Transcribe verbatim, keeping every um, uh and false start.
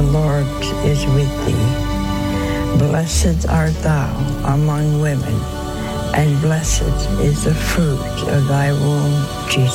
The Lord is with thee. Blessed art thou among women, and blessed is the fruit of thy womb, Jesus.